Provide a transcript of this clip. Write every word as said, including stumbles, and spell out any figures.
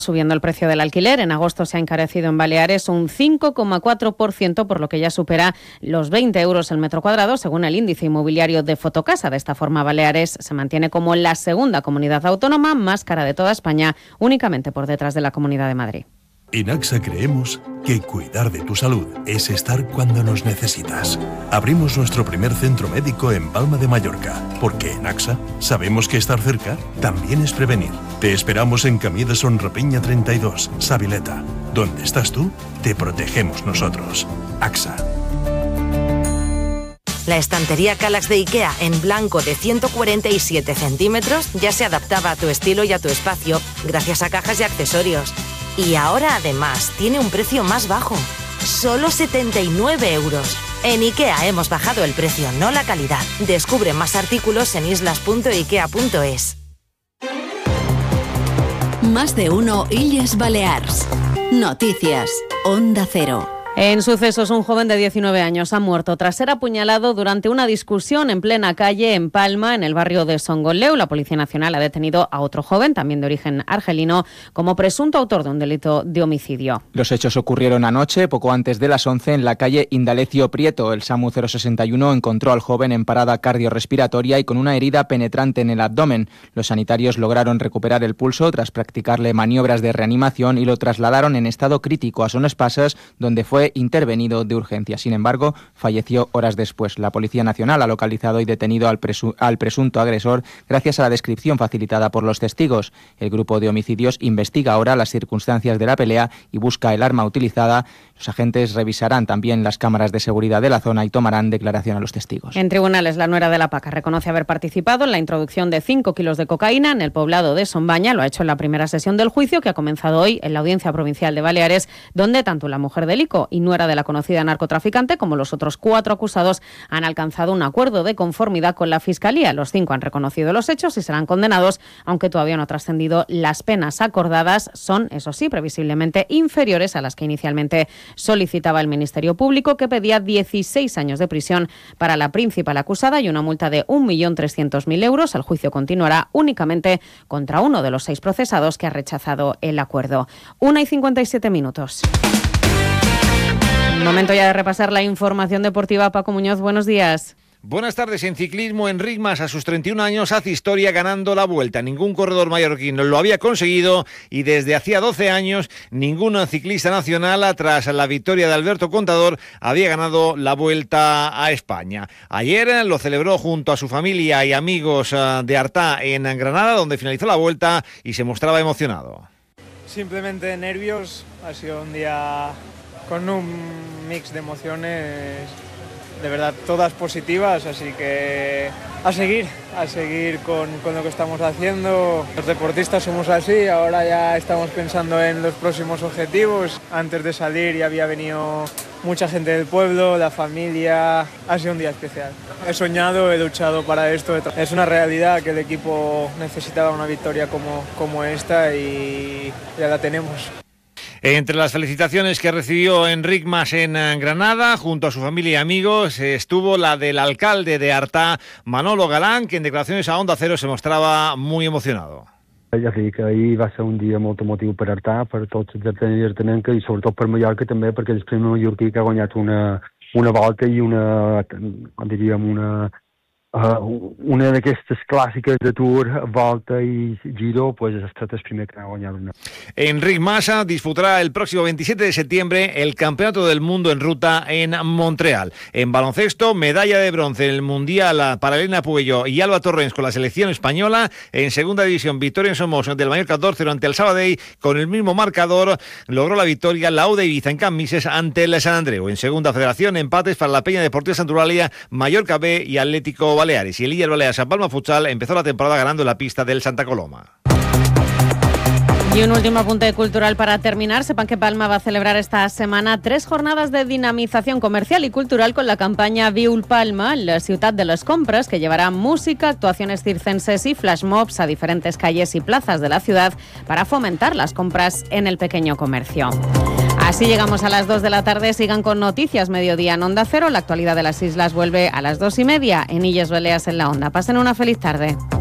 Subiendo el precio del alquiler, en agosto se ha encarecido en Baleares un cinco coma cuatro por ciento, por lo que ya supera los veinte euros el metro cuadrado, según el índice inmobiliario de Fotocasa. De esta forma, Baleares se mantiene como la segunda comunidad autónoma más cara de toda España, únicamente por detrás de la Comunidad de Madrid. En AXA creemos que cuidar de tu salud es estar cuando nos necesitas. Abrimos nuestro primer centro médico en Palma de Mallorca, porque en AXA sabemos que estar cerca también es prevenir. Te esperamos en Camí de Son Rapiña treinta y dos, Sabileta. Donde estás tú, te protegemos nosotros. AXA. La estantería Kallax de IKEA en blanco de ciento cuarenta y siete centímetros ya se adaptaba a tu estilo y a tu espacio gracias a cajas y accesorios. Y ahora además tiene un precio más bajo, solo setenta y nueve euros. En IKEA hemos bajado el precio, no la calidad. Descubre más artículos en islas punto ikea punto es. Más de uno Illes Balears. Noticias. Onda Cero. En sucesos, un joven de diecinueve años ha muerto tras ser apuñalado durante una discusión en plena calle en Palma, en el barrio de Songoleu. La Policía Nacional ha detenido a otro joven, también de origen argelino, como presunto autor de un delito de homicidio. Los hechos ocurrieron anoche, poco antes de las once, en la calle Indalecio Prieto. El SAMU cero sesenta y uno encontró al joven en parada cardiorrespiratoria y con una herida penetrante en el abdomen. Los sanitarios lograron recuperar el pulso tras practicarle maniobras de reanimación y lo trasladaron en estado crítico a Son Espases, donde fue intervenido de urgencia. Sin embargo, falleció horas después. La Policía Nacional ha localizado y detenido al, presu- al presunto agresor gracias a la descripción facilitada por los testigos. El grupo de homicidios investiga ahora las circunstancias de la pelea y busca el arma utilizada. Los agentes revisarán también las cámaras de seguridad de la zona y tomarán declaración a los testigos. En tribunales, la nuera de la Paca reconoce haber participado en la introducción de cinco kilos de cocaína en el poblado de Sombaña. Lo ha hecho en la primera sesión del juicio, que ha comenzado hoy en la Audiencia Provincial de Baleares, donde tanto la mujer del ICO y nuera de la conocida narcotraficante como los otros cuatro acusados han alcanzado un acuerdo de conformidad con la Fiscalía. Los cinco han reconocido los hechos y serán condenados, aunque todavía no ha trascendido. Las penas acordadas son, eso sí, previsiblemente inferiores a las que inicialmente solicitaba el Ministerio Público, que pedía dieciséis años de prisión para la principal acusada y una multa de un millón trescientos mil euros. El juicio continuará únicamente contra uno de los seis procesados, que ha rechazado el acuerdo. Una y cincuenta y siete minutos. Momento ya de repasar la información deportiva. Paco Muñoz, buenos días. Buenas tardes. En ciclismo, Enric Mas, a sus treinta y un años, hace historia ganando la Vuelta. Ningún corredor mallorquín lo había conseguido y desde hacía doce años ningún ciclista nacional, tras la victoria de Alberto Contador, había ganado la Vuelta a España. Ayer lo celebró junto a su familia y amigos de Artà en Granada, donde finalizó la Vuelta y se mostraba emocionado. Simplemente nervios. Ha sido un día con un mix de emociones, de verdad, todas positivas, así que a seguir, a seguir con, con lo que estamos haciendo. Los deportistas somos así, ahora ya estamos pensando en los próximos objetivos. Antes de salir ya había venido mucha gente del pueblo, la familia. Ha sido un día especial. He soñado, he luchado para esto. Es una realidad que el equipo necesitaba una victoria como, como esta y ya la tenemos. Entre las felicitaciones que recibió Enric Mas en Granada, junto a su familia y amigos, estuvo la del alcalde de Artà, Manolo Galán, que en declaraciones a Onda Cero se mostrava muy emocionado. Ja dic, ahir va ser un dia molt emotiu per Artà, per tots els artanencs i sobretot per Mallorca també, perquè és el primer mallorquí que ha guanyat una, una volta i una, diríem, una... Uh, una d'aquestes clàssiques de Tour, Volta y Giro, pues ha estat el primer que ha guanyat una. Enric Mas disputará el próximo veintisiete de septiembre el Campeonato del Mundo en ruta en Montreal. En baloncesto, medalla de bronce en el Mundial para Elena Puello y Alba Torrens con la selección española. En segunda división, victoria en Somos del Mallorca dos cero ante el Sabadell. Con el mismo marcador logró la victoria la U de Ibiza en Cammises ante el San Andreu. En segunda federación, empates para la Peña Deportiva Santuralia, Mallorca B y Atlético Baleares. Y el Illes Balears San Palma Futsal empezó la temporada ganando en la pista del Santa Coloma. Y un último apunte cultural para terminar. Sepan que Palma va a celebrar esta semana tres jornadas de dinamización comercial y cultural con la campaña Viu Palma, la ciutat de les compres, que llevará música, actuaciones circenses y flash mobs a diferentes calles y plazas de la ciudad para fomentar las compras en el pequeño comercio. Así llegamos a las dos de la tarde. Sigan con Noticias Mediodía en Onda Cero. La actualidad de las islas vuelve a las dos y media en Illes Balears en la Onda. Pasen una feliz tarde.